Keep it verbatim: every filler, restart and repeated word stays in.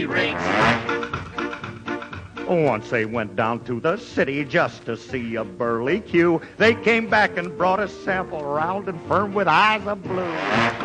rinks. Once they went down to the city just to see a burly Q. They came back and brought a sample round and firm with eyes of blue.